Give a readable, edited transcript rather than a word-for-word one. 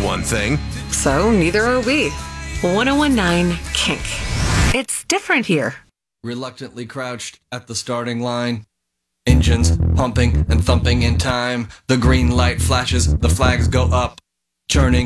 one thing. So neither are we. 1019 Kink. It's different here. Reluctantly crouched at the starting line. Engines pumping and thumping in time. The green light flashes, the flags go up. Churning